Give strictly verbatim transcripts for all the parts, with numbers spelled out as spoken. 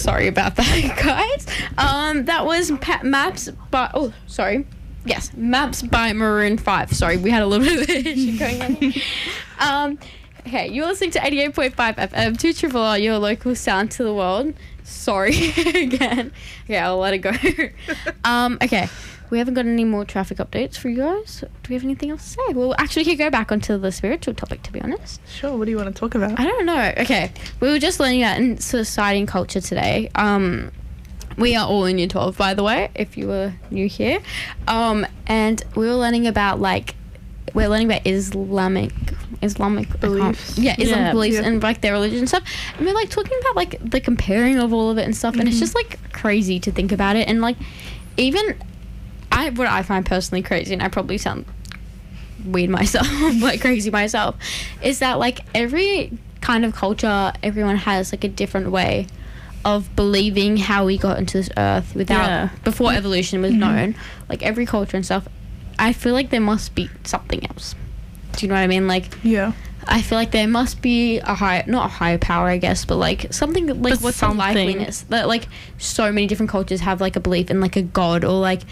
sorry about that, guys. Um, that was pa- Maps by... Oh, sorry. Yes, Maps by Maroon five. Sorry, we had a little bit of an issue going on here. Um, okay, you're listening to eighty-eight point five F M, two Triple R, your local sound to the world. Sorry again. Okay, I'll let it go. um, okay, we haven't got any more traffic updates for you guys. Do we have anything else to say? Well, actually, we could go back onto the spiritual topic, to be honest. Sure, what do you want to talk about? I don't know. Okay, we were just learning that in society and culture today. Um... We are all in year twelve, by the way, if you were new here. Um, and we were learning about, like, we're learning about Islamic, Islamic beliefs. Yeah, Islamic Yeah. beliefs Yeah. and, like, their religion and stuff. And we're, like, talking about, like, the comparing of all of it and stuff. And it's just, like, crazy to think about it. And, like, even, I what I find personally crazy, and I probably sound weird myself, like, crazy myself, is that, like, every kind of culture, everyone has, like, a different way of believing how we got into this earth without Yeah. before evolution was Mhm. known. Like every culture and stuff, I feel like there must be something else. Do you know what I mean? Like Yeah. I feel like there must be a high, not a higher power, I guess, but like something like But what's something. the likeliness that like so many different cultures have like a belief in like a god or like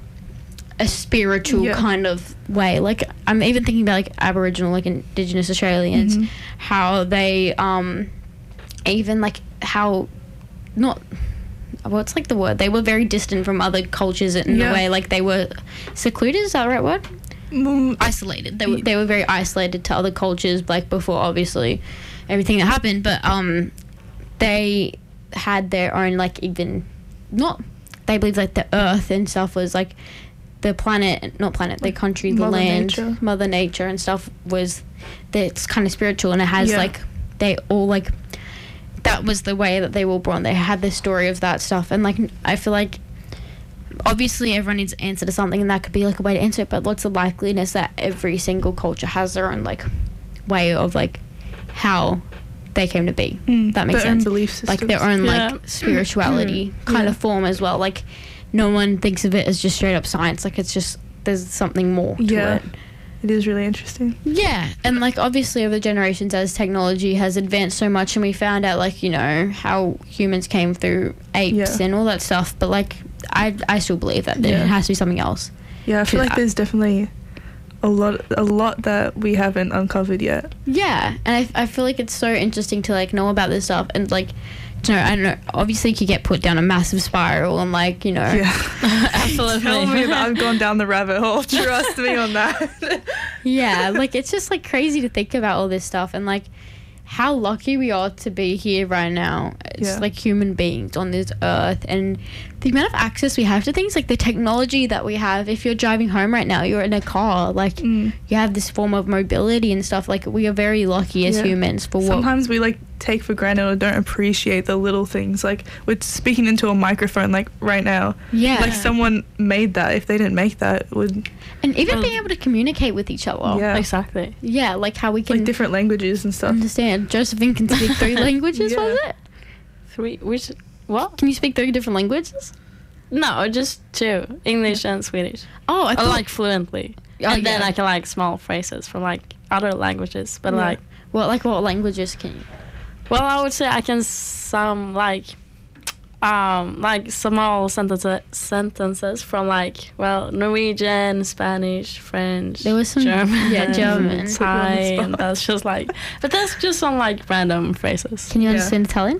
a spiritual Yeah. kind of way. Like I'm even thinking about like Aboriginal, like Indigenous Australians, Mhm. how they um even like how not what's like the word they were very distant from other cultures in Yeah. a way, like they were secluded, is that the right word? Mm, Isolated. They were they were very isolated to other cultures, like before obviously everything that happened, but um they had their own like even not they believed like the earth and stuff was like the planet, not planet, the Like country, the Mother land, Nature. Mother Nature and stuff was that's kind of spiritual, and it has Yeah. like they all like that was the way that they were born. They had the story of that stuff, and like I feel like obviously everyone needs an answer to something, and that could be like a way to answer it, but what's the likeliness that every single culture has their own like way of like how they came to be? Mm, That makes their own sense. belief Like their systems. own Yeah. like spirituality kind Yeah. of form as well. Like no one thinks of it as just straight up science. Like it's just there's something more to Yeah. it. It is really interesting. Yeah, and like obviously over the generations as technology has advanced so much, and we found out like you know how humans came through apes Yeah. and all that stuff, but like I I still believe that there Yeah. has to be something else. Yeah, I feel Yeah. like there's definitely a lot a lot that we haven't uncovered yet. Yeah, and I, I feel like it's so interesting to like know about this stuff, and like you know I don't know, obviously you could get put down a massive spiral and like you know Yeah. Absolutely. Tell me that I've gone down the rabbit hole. Trust me on that. yeah, like it's just like crazy to think about all this stuff, and like how lucky we are to be here right now as Yeah. like human beings on this earth, and the amount of access we have to things, like the technology that we have. If you're driving home right now, you're in a car, like Mm. you have this form of mobility and stuff. Like we are very lucky as Yeah. humans for what Sometimes we like take for granted or don't appreciate the little things. Like we're speaking into a microphone like right now. yeah Like someone made that. If they didn't make that, it would and even Well- being able to communicate with each other. Yeah. Exactly. Yeah, like how we can like different languages and stuff. understand. Josephine can speak three languages, Yeah. was it? Three. Which? What? Can you speak three different languages? No, just two. English and Swedish. Oh, I I thought, like fluently. Oh, and then yeah. I can like small phrases from like other languages. But Yeah. like, what like what languages can you? well, I would say I can some like, um, like small sentences sentences from like well Norwegian, Spanish, French, There was some- German, yeah, German. Thai, Put you on the and spot. that's just like, but that's just some like random phrases. Can you Yeah. understand Italian?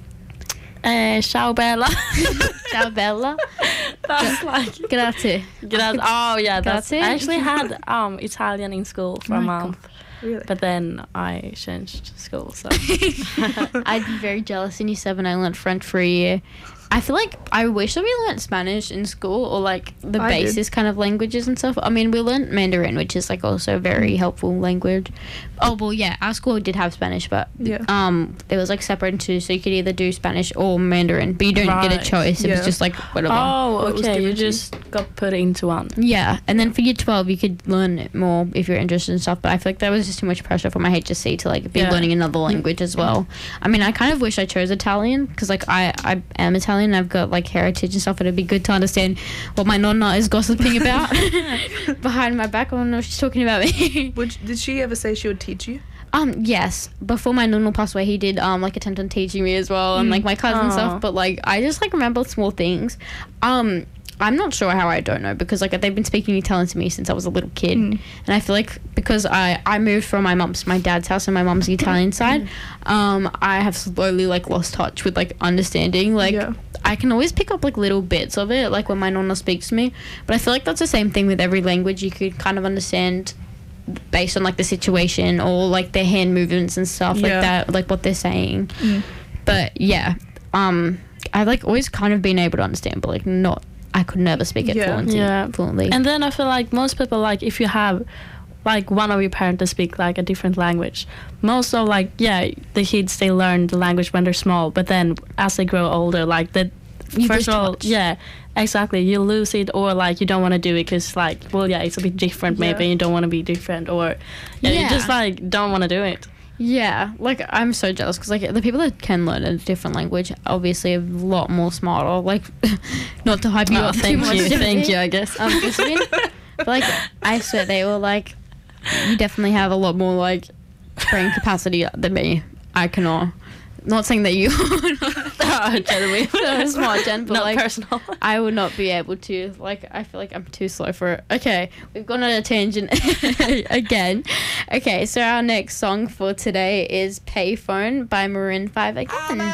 Eh, ciao bella. Ciao bella. That's like. Grazie. Gra- oh yeah, that's. Grazie. I actually had um Italian in school for Oh a my month, Really? but then I changed school. So I'd be very jealous in year seven. I learned French for a year. I feel like I wish that we learnt Spanish in school, or like the I did. basis kind of languages and stuff. I mean, we learnt Mandarin, which is like also a very helpful language. Oh well, yeah, our school did have Spanish, but Yeah. um, it was like separate into, so you could either do Spanish or Mandarin, but you don't get a Right. choice. It was Yeah. just like whatever. oh, What was okay, you given to you? just got put into one. Yeah, and then for year twelve, you could learn it more if you're interested in stuff. But I feel like that was just too much pressure for my H S C to like be Yeah. learning another language as well. I mean, I kind of wish I chose Italian because like I, I am Italian. And I've got like heritage and stuff. It'd be good to understand what my nonna is gossiping about behind my back. I don't know if she's talking about me. Would did she ever say she would teach you? Um, yes. Before my nunu passed away, he did um like attempt on teaching me as well, and like my cousin and Aw. stuff. But like I just like remember small things. Um, I'm not sure how I don't know because like they've been speaking Italian to me since I was a little kid, Mm. and I feel like because I I moved from my mum's my dad's house and my mum's Italian side, um, I have slowly like lost touch with like understanding. Like Yeah. I can always pick up like little bits of it, like when my nonna speaks to me. But I feel like that's the same thing with every language. You could kind of understand based on like the situation or like their hand movements and stuff like Yeah. that, like what they're saying. Mm. But yeah, um, I like always kind of been able to understand, but like not. I could never speak it Yeah. fluently. Yeah. fluently. And then I feel like most people, like if you have like one of your parents to speak like a different language, most of like yeah the kids they learn the language when they're small, but then as they grow older, like the You first lose of all touch. yeah exactly you lose it, or like you don't want to do it because like well yeah it's a bit different Yeah. maybe you don't want to be different, or yeah, you Yeah. just like don't want to do it. Yeah, like I'm so jealous because like the people that can learn a different language obviously are a lot more smarter. Like, not to hype you Oh, up. too thank much, you, Jeffrey. thank you. I guess. Um, Josephine. But like I swear they were like, you definitely have a lot more like brain capacity than me. I cannot. Not saying that you Oh, Jeremy. so smart, Jen, but Not like personal. I would not be able to. Like, I feel like I'm too slow for it. Okay, we've gone on a tangent again. Okay, so our next song for today is Payphone by Maroon five again.